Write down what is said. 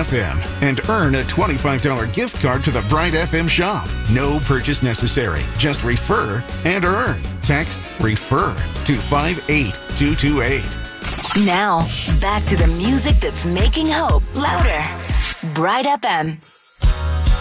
FM and earn a $25 gift card to the Bright FM shop. No purchase necessary. Just refer and earn. Text REFER to 58228. Now, back to the music that's making hope louder. Bright FM.